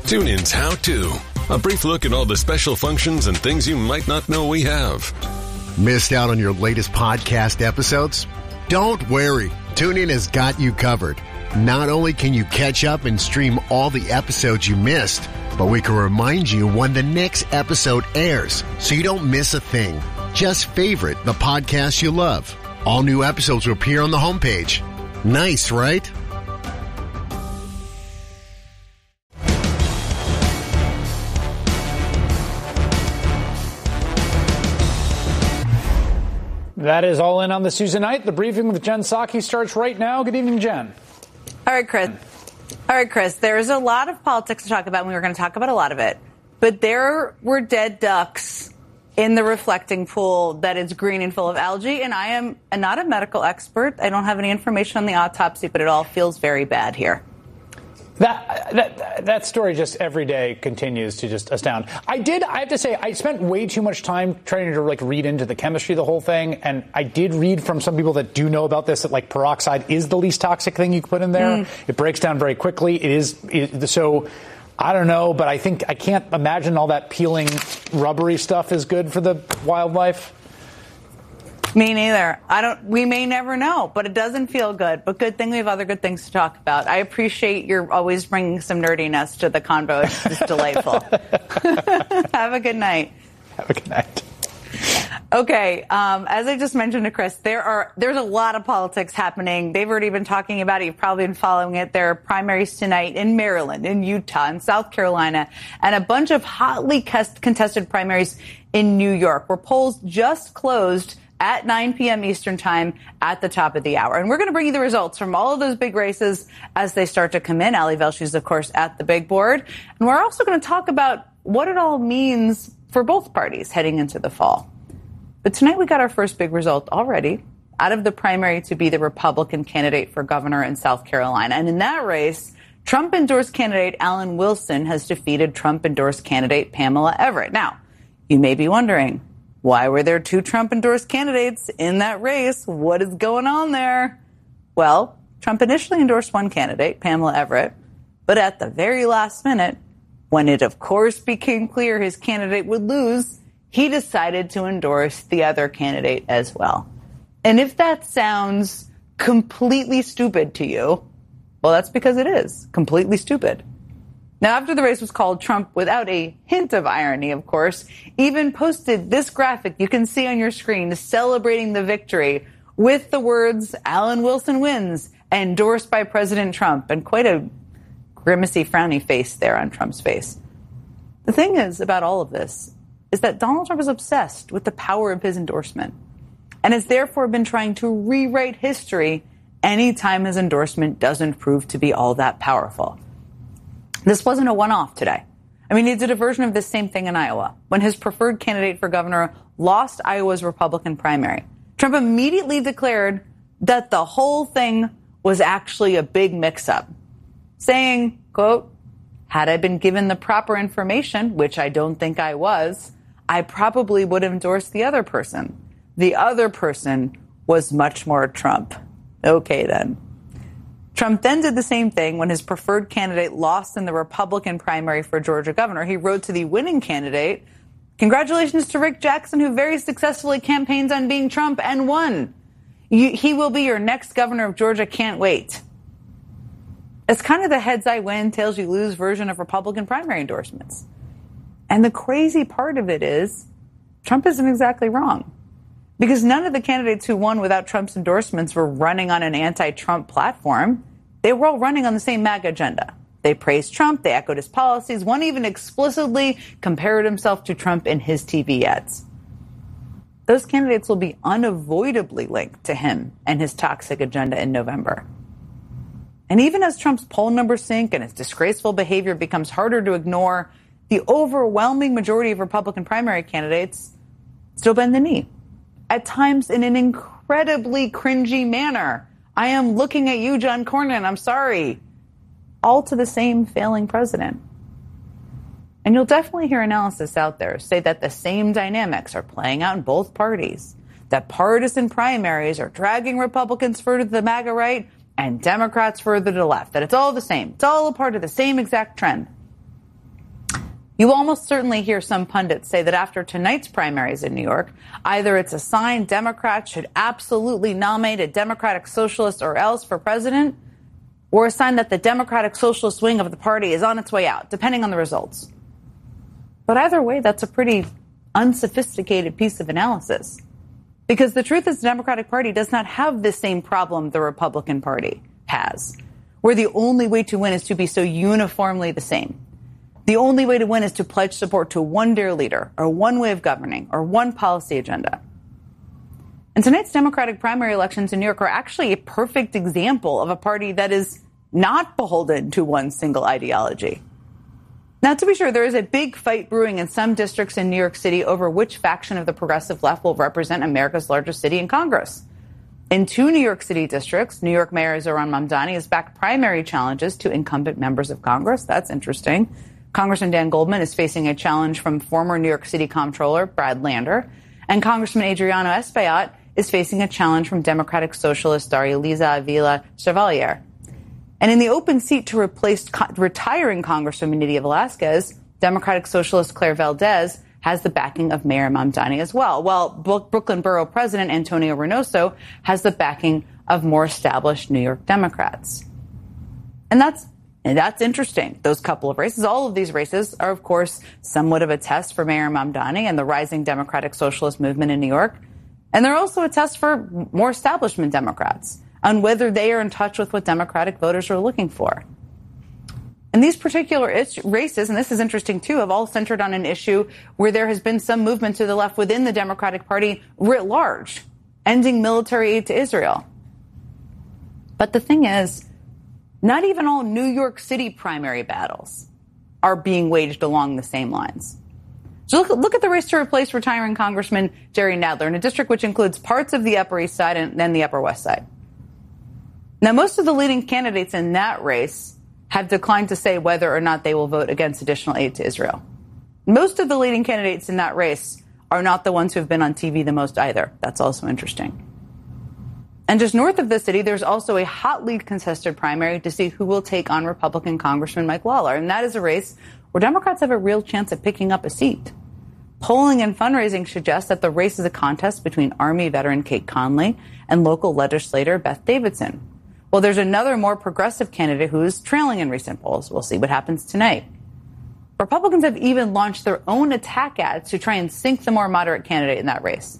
TuneIn's How To. A brief look at all the special functions and things you might not know we have. Missed out on your latest podcast episodes? Don't worry. TuneIn has got you covered. Not only can you catch up and stream all the episodes you missed, but we can remind you when the next episode airs so you don't miss a thing. Just favorite the podcast you love. All new episodes will appear on the homepage. Nice, right? That is All In on the Tuesday night. The briefing with Jen Psaki starts right now. Good evening, Jen. All right, Chris. There's a lot of politics to talk about, and we were going to talk about a lot of it. But there were dead ducks in the reflecting pool that is green and full of algae. And I am not a medical expert. I don't have any information on the autopsy, but it all feels very bad here. That story just every day continues to just astound. I have to say, I spent way too much time trying to read into the chemistry of the whole thing. And I did read from some people that do know about this that peroxide is the least toxic thing you can put in there. It breaks down very quickly. So I don't know, but I can't imagine all that peeling rubbery stuff is good for the wildlife. Me neither. We may never know, but it doesn't feel good. But good thing we have other good things to talk about. I appreciate you're always bringing some nerdiness to the convo. It's just delightful. Have a good night. Have a good night. Okay. As I just mentioned to Chris, there's a lot of politics happening. They've already been talking about it. You've probably been following it. There are primaries tonight in Maryland, in Utah, in South Carolina, and a bunch of hotly contested primaries in New York, where polls just closed at 9 p.m. Eastern time at the top of the hour. And we're going to bring you the results from all of those big races as they start to come in. Ali Velshi is, of course, at the big board. And we're also going to talk about what it all means for both parties heading into the fall. But tonight we got our first big result already out of the primary to be the Republican candidate for governor in South Carolina. And in that race, Trump-endorsed candidate Alan Wilson has defeated Trump-endorsed candidate Pamela Everett. Now, you may be wondering, why were there two Trump-endorsed candidates in that race? What is going on there? Well, Trump initially endorsed one candidate, Pamela Everett, but at the very last minute, when it of course became clear his candidate would lose, he decided to endorse the other candidate as well. And if that sounds completely stupid to you, well, that's because it is completely stupid. Now, after the race was called, Trump, without a hint of irony, of course, even posted this graphic you can see on your screen celebrating the victory with the words, "Alan Wilson wins," endorsed by President Trump, and quite a grimacy, frowny face there on Trump's face. The thing is about all of this is that Donald Trump is obsessed with the power of his endorsement and has therefore been trying to rewrite history anytime his endorsement doesn't prove to be all that powerful. This wasn't a one-off today. I mean, he did a version of this same thing in Iowa. When his preferred candidate for governor lost Iowa's Republican primary, Trump immediately declared that the whole thing was actually a big mix-up, saying, quote, "Had I been given the proper information, which I don't think I was, I probably would have endorsed the other person. The other person was much more Trump." Okay, then. Trump then did the same thing when his preferred candidate lost in the Republican primary for Georgia governor. He wrote to the winning candidate, "Congratulations to Rick Jackson, who very successfully campaigned on being Trump and won. He will be your next governor of Georgia. Can't wait." It's kind of the heads I win, tails you lose version of Republican primary endorsements. And the crazy part of it is Trump isn't exactly wrong, because none of the candidates who won without Trump's endorsements were running on an anti-Trump platform. They were all running on the same MAGA agenda. They praised Trump. They echoed his policies. One even explicitly compared himself to Trump in his TV ads. Those candidates will be unavoidably linked to him and his toxic agenda in November. And even as Trump's poll numbers sink and his disgraceful behavior becomes harder to ignore, the overwhelming majority of Republican primary candidates still bend the knee, at times in an incredibly cringy manner. "I am looking at you, John Cornyn. I'm sorry." All to the same failing president. And you'll definitely hear analysis out there say that the same dynamics are playing out in both parties, that partisan primaries are dragging Republicans further to the MAGA right and Democrats further to the left, that it's all the same. It's all a part of the same exact trend. You almost certainly hear some pundits say that after tonight's primaries in New York, either it's a sign Democrats should absolutely nominate a Democratic Socialist or else for president, or a sign that the Democratic Socialist wing of the party is on its way out, depending on the results. But either way, that's a pretty unsophisticated piece of analysis. Because the truth is the Democratic Party does not have the same problem the Republican Party has, where the only way to win is to be so uniformly the same. The only way to win is to pledge support to one dear leader, or one way of governing, or one policy agenda. And tonight's Democratic primary elections in New York are actually a perfect example of a party that is not beholden to one single ideology. Now, to be sure, there is a big fight brewing in some districts in New York City over which faction of the progressive left will represent America's largest city in Congress. In 2 New York City districts, New York Mayor Zohran Mamdani has backed primary challenges to incumbent members of Congress. That's interesting. Congressman Dan Goldman is facing a challenge from former New York City Comptroller Brad Lander, and Congressman Adriano Espaillat is facing a challenge from Democratic Socialist Darya-Liza Avila Chevalier. And in the open seat to replace retiring Congresswoman Nydia Velázquez, Democratic Socialist Claire Valdez has the backing of Mayor Mamdani as well, while Brooklyn Borough President Antonio Reynoso has the backing of more established New York Democrats. And that's interesting, those couple of races. All of these races are, of course, somewhat of a test for Mayor Mamdani and the rising Democratic Socialist movement in New York. And they're also a test for more establishment Democrats on whether they are in touch with what Democratic voters are looking for. And these particular races, and this is interesting too, have all centered on an issue where there has been some movement to the left within the Democratic Party writ large, ending military aid to Israel. But the thing is, not even all New York City primary battles are being waged along the same lines. So look at the race to replace retiring Congressman Jerry Nadler in a district which includes parts of the Upper East Side and then the Upper West Side. Now, most of the leading candidates in that race have declined to say whether or not they will vote against additional aid to Israel. Most of the leading candidates in that race are not the ones who have been on TV the most either. That's also interesting. And just north of the city, there's also a hotly contested primary to see who will take on Republican Congressman Mike Lawler. And that is a race where Democrats have a real chance of picking up a seat. Polling and fundraising suggest that the race is a contest between Army veteran Kate Conley and local legislator Beth Davidson. Well, there's another more progressive candidate who is trailing in recent polls. We'll see what happens tonight. Republicans have even launched their own attack ads to try and sink the more moderate candidate in that race,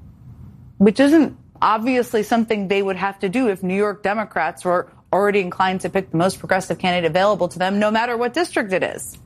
which isn't obviously something they would have to do if New York Democrats were already inclined to pick the most progressive candidate available to them, no matter what district it is.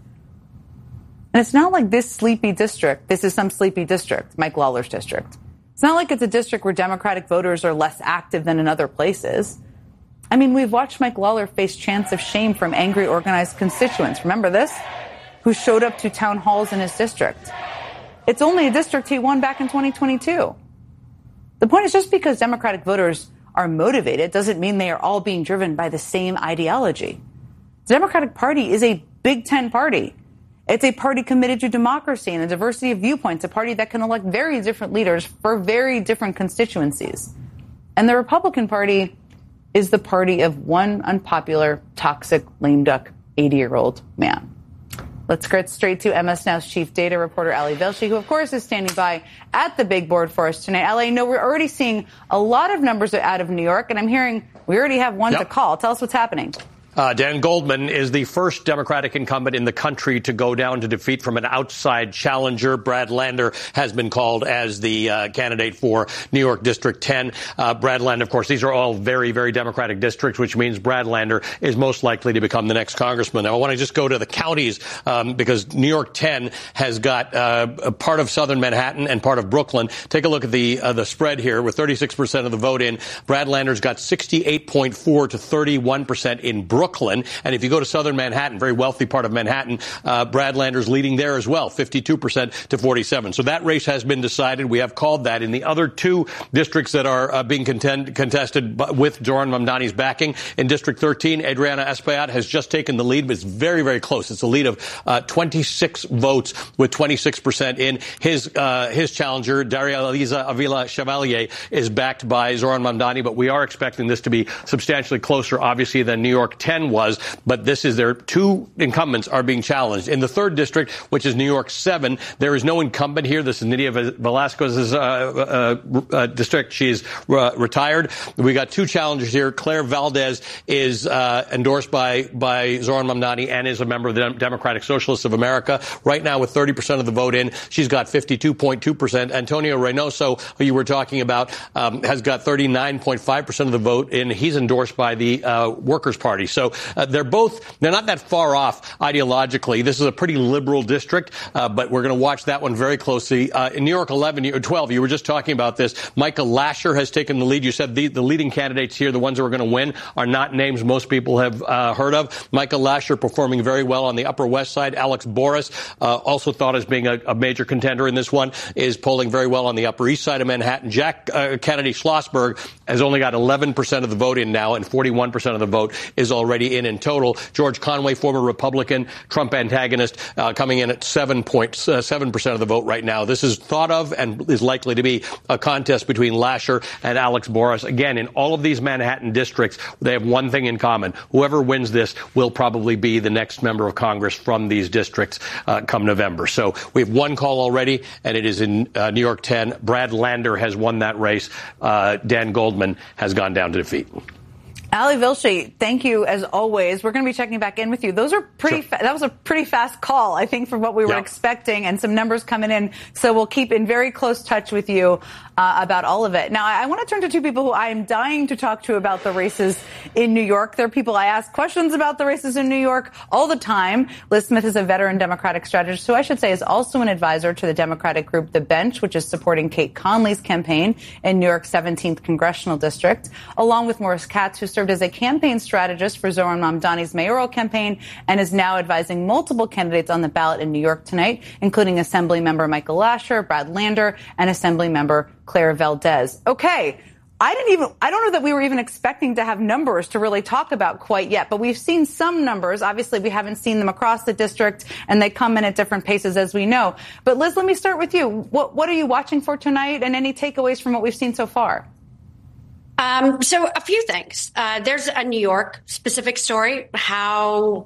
And it's not like this is some sleepy district, Mike Lawler's district. It's not like it's a district where Democratic voters are less active than in other places. I mean, we've watched Mike Lawler face chants of shame from angry organized constituents. Remember this? Who showed up to town halls in his district. It's only a district he won back in 2022. The point is, just because Democratic voters are motivated doesn't mean they are all being driven by the same ideology. The Democratic Party is a Big Ten party. It's a party committed to democracy and the diversity of viewpoints, a party that can elect very different leaders for very different constituencies. And the Republican Party is the party of one unpopular, toxic, lame duck, 80-year-old man. Let's get straight to MS Now's chief data reporter, Ali Velshi, who, of course, is standing by at the big board for us tonight. Ali, I know we're already seeing a lot of numbers out of New York, and I'm hearing we already have one to call. Tell us what's happening. Dan Goldman is the first Democratic incumbent in the country to go down to defeat from an outside challenger. Brad Lander has been called as the candidate for New York District 10. Brad Lander, of course, these are all very, very Democratic districts, which means Brad Lander is most likely to become the next congressman. Now, I want to just go to the counties because New York 10 has got a part of southern Manhattan and part of Brooklyn. Take a look at the spread here with 36% of the vote in. Brad Lander's got 68.4 to 31% in Brooklyn. And if you go to southern Manhattan, very wealthy part of Manhattan, Brad Lander's leading there as well, 52% to 47%. So that race has been decided. We have called that. In the other two districts that are being contested with Zohran Mamdani's backing, in District 13, Adriano Espaillat has just taken the lead, but it's very, very close. It's a lead of 26 votes with 26% in. His challenger, Darya-Liza Avila Chevalier, is backed by Zohran Mamdani, but we are expecting this to be substantially closer, obviously, than New York 10. 10 was, but this is their two incumbents are being challenged. In the 3rd district, which is New York 7, there is no incumbent here. This is Nydia Velasquez's district. She's retired. We got two challengers here. Claire Valdez is endorsed by Zohran Mamdani and is a member of the Democratic Socialists of America. Right now, with 30% of the vote in, she's got 52.2%. Antonio Reynoso, who you were talking about, has got 39.5% of the vote in. He's endorsed by the Workers' Party. So they're not that far off ideologically. This is a pretty liberal district, but we're going to watch that one very closely. In New York 12, you were just talking about this. Michael Lasher has taken the lead. You said the leading candidates here, the ones who are going to win, are not names most people have heard of. Michael Lasher performing very well on the Upper West Side. Alex Boris, also thought as being a major contender in this one, is polling very well on the Upper East Side of Manhattan. Jack Kennedy Schlossberg has only got 11% of the vote in now, and 41% of the vote is already in total. George Conway, former Republican, Trump antagonist, coming in at 7.7% of the vote right now. This is thought of and is likely to be a contest between Lasher and Alex Boris. Again, in all of these Manhattan districts, they have one thing in common. Whoever wins this will probably be the next member of Congress from these districts come November. So we have one call already, and it is in New York 10. Brad Lander has won that race. Dan Goldman has gone down to defeat. Ali Vilschi, thank you as always. We're going to be checking back in with you. Those are pretty. Sure. That was a pretty fast call, I think, from what we were expecting, and some numbers coming in. So we'll keep in very close touch with you about all of it. Now, I want to turn to two people who I am dying to talk to about the races in New York. They're people I ask questions about the races in New York all the time. Liz Smith is a veteran Democratic strategist who I should say is also an advisor to the Democratic group The Bench, which is supporting Kate Conley's campaign in New York's 17th congressional district, along with Morris Katz, who served as a campaign strategist for Zohran Mamdani's mayoral campaign and is now advising multiple candidates on the ballot in New York tonight, including Assemblymember Michael Lasher, Brad Lander, and Assemblymember Claire Valdez. Okay. I don't know that we were even expecting to have numbers to really talk about quite yet, but we've seen some numbers. Obviously, we haven't seen them across the district, and they come in at different paces, as we know. But Liz, let me start with you. What are you watching for tonight, and any takeaways from what we've seen so far? So a few things. There's a New York specific story. How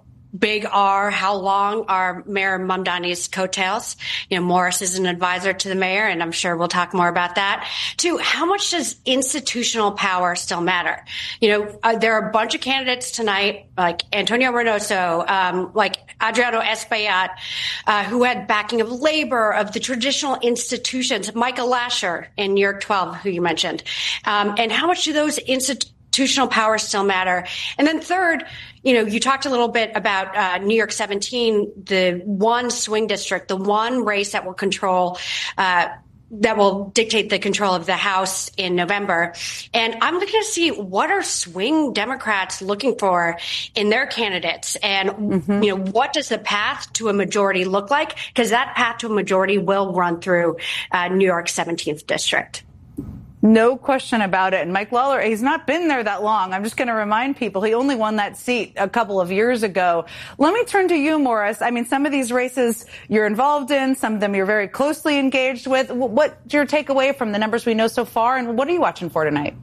long are Mayor Mamdani's coattails? Morris is an advisor to the mayor, and I'm sure we'll talk more about that. Two, how much does institutional power still matter? There are a bunch of candidates tonight, like Antonio Reynoso, like Adriano Espaillat, who had backing of labor, of the traditional institutions, Michael Lasher in New York 12, who you mentioned. And how much do those institutional powers still matter? And then third, you talked a little bit about New York 17, the one swing district, the one race that will control that will dictate the control of the House in November. And I'm looking to see what are swing Democrats looking for in their candidates, and what does the path to a majority look like? Because that path to a majority will run through New York's 17th district. No question about it. And Mike Lawler, he's not been there that long. I'm just going to remind people he only won that seat a couple of years ago. Let me turn to you, Morris. I mean, some of these races you're involved in, some of them you're very closely engaged with. What's your takeaway from the numbers we know so far, and what are you watching for tonight?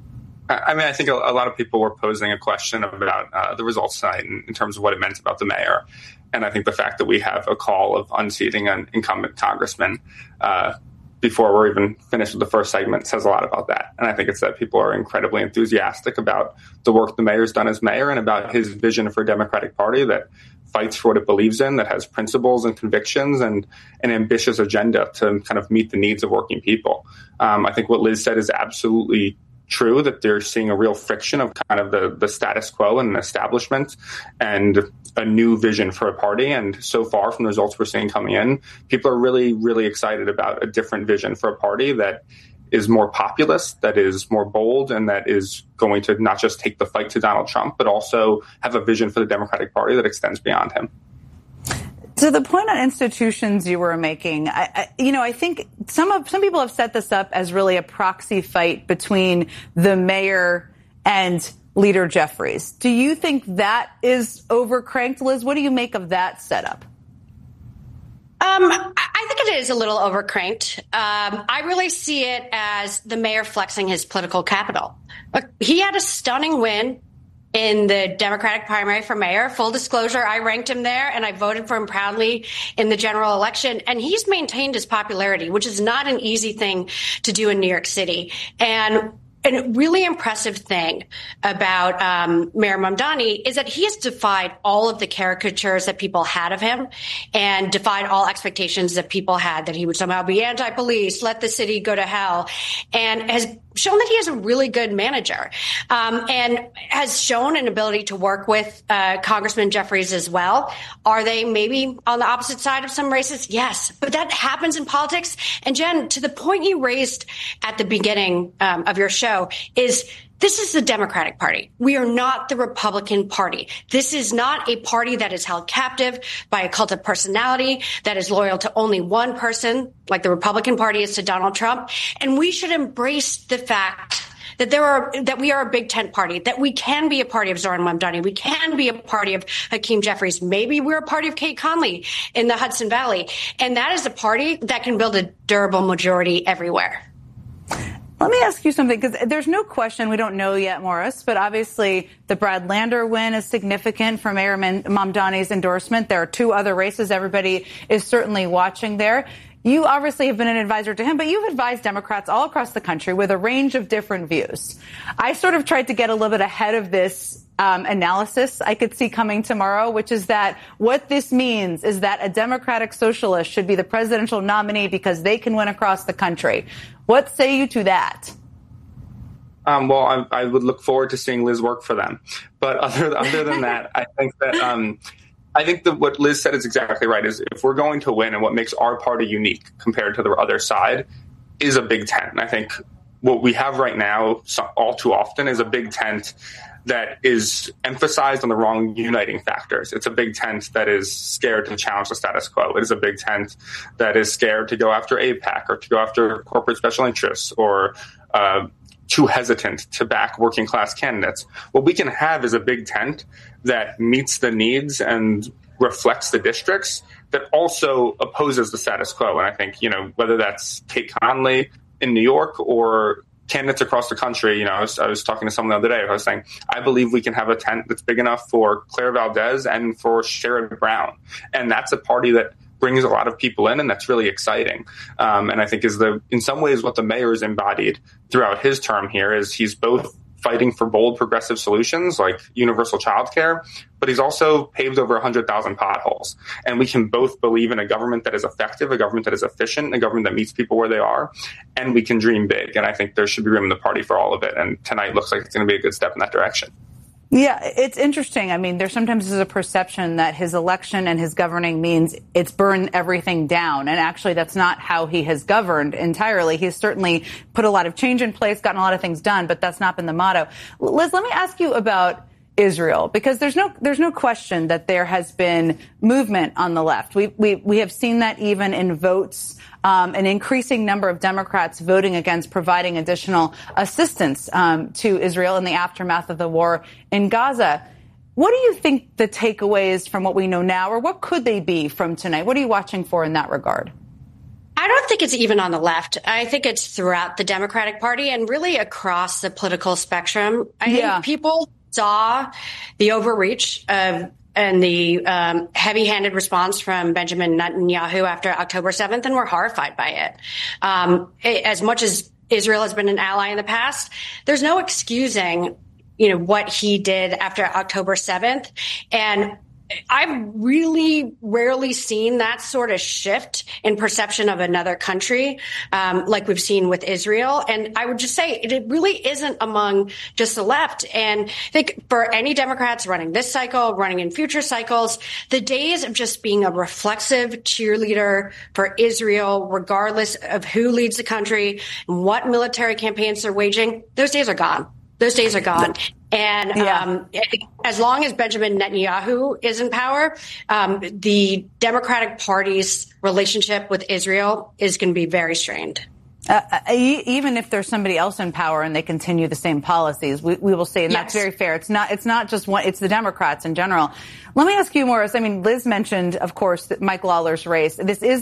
I think a lot of people were posing a question about the results tonight in terms of what it meant about the mayor. And I think the fact that we have a call of unseating an incumbent congressman before we're even finished with the first segment says a lot about that. And I think it's that people are incredibly enthusiastic about the work the mayor's done as mayor and about his vision for a Democratic Party that fights for what it believes in, that has principles and convictions and an ambitious agenda to kind of meet the needs of working people. I think what Liz said is absolutely true, that they're seeing a real friction of kind of the status quo and establishment and a new vision for a party. And so far from the results we're seeing coming in, people are really, really excited about a different vision for a party that is more populist, that is more bold, and that is going to not just take the fight to Donald Trump, but also have a vision for the Democratic Party that extends beyond him. To the point on institutions you were making, I think some people have set this up as really a proxy fight between the mayor and Leader Jeffries. Do you think that is overcranked, Liz? What do you make of that setup? I think it is a little overcranked. I really see it as the mayor flexing his political capital. Look, he had a stunning win in the Democratic primary for mayor. Full disclosure, I ranked him there and I voted for him proudly in the general election. And he's maintained his popularity, which is not an easy thing to do in New York City. And a really impressive thing about Mayor Mamdani is that he has defied all of the caricatures that people had of him and defied all expectations that people had that he would somehow be anti-police, let the city go to hell, and has shown that he is a really good manager and has shown an ability to work with Congressman Jeffries as well. Are they maybe on the opposite side of some races? Yes, but that happens in politics. And Jen, to the point you raised at the beginning of your show, is this is the Democratic Party. We are not the Republican Party. This is not a party that is held captive by a cult of personality, that is loyal to only one person, like the Republican Party is to Donald Trump. And we should embrace the fact that we are a big tent party, that we can be a party of Zoran Mamdani. We can be a party of Hakeem Jeffries. Maybe we're a party of Kate Conley in the Hudson Valley. And that is a party that can build a durable majority everywhere. Let me ask you something, because there's no question, we don't know yet, Morris, but obviously the Brad Lander win is significant for Mayor Mamdani's endorsement. There are two other races everybody is certainly watching there. You obviously have been an advisor to him, but you've advised Democrats all across the country with a range of different views. I sort of tried to get a little bit ahead of this analysis I could see coming tomorrow, which is that what this means is that a Democratic socialist should be the presidential nominee because they can win across the country. What say you to that? Well, I would look forward to seeing Liz work for them. But other than that, I think that what Liz said is exactly right. Is if we're going to win, and what makes our party unique compared to the other side is a big tent. And I think what we have right now, all too often, is a big tent that is emphasized on the wrong uniting factors. It's a big tent that is scared to challenge the status quo. It is a big tent that is scared to go after AIPAC or to go after corporate special interests or too hesitant to back working class candidates. What we can have is a big tent that meets the needs and reflects the districts that also opposes the status quo. And I think, whether that's Kate Conley in New York or candidates across the country, I was talking to someone the other day. I was saying, I believe we can have a tent that's big enough for Claire Valdez and for Sherrod Brown. And that's a party that brings a lot of people in, and that's really exciting. And I think in some ways what the mayor has embodied throughout his term here is he's both fighting for bold progressive solutions like universal childcare, but he's also paved over 100,000 potholes. And we can both believe in a government that is effective, a government that is efficient, a government that meets people where they are, and we can dream big. And I think there should be room in the party for all of it. And tonight looks like it's going to be a good step in that direction. Yeah, it's interesting. I mean, there sometimes is a perception that his election and his governing means it's burn everything down. And actually, that's not how he has governed entirely. He's certainly put a lot of change in place, gotten a lot of things done, but that's not been the motto. Liz, let me ask you about Israel, because there's no question that there has been movement on the left. We have seen that even in votes. An increasing number of Democrats voting against providing additional assistance to Israel in the aftermath of the war in Gaza. What do you think the takeaways from what we know now, or what could they be from tonight? What are you watching for in that regard? I don't think it's even on the left. I think it's throughout the Democratic Party and really across the political spectrum. I think people saw the overreach of and the heavy-handed response from Benjamin Netanyahu after October 7th, and we're horrified by it. As much as Israel has been an ally in the past, there's no excusing, what he did after October 7th. And I've really rarely seen that sort of shift in perception of another country, like we've seen with Israel. And I would just say it really isn't among just the left. And I think for any Democrats running this cycle, running in future cycles, the days of just being a reflexive cheerleader for Israel, regardless of who leads the country and what military campaigns they're waging, those days are gone. Those days are gone. And as long as Benjamin Netanyahu is in power, the Democratic Party's relationship with Israel is going to be very strained. Even if there's somebody else in power and they continue the same policies, we will say, and that's very fair. It's not just one, it's the Democrats in general. Let me ask you, Morris. I mean, Liz mentioned, of course, that Mike Lawler's race. This is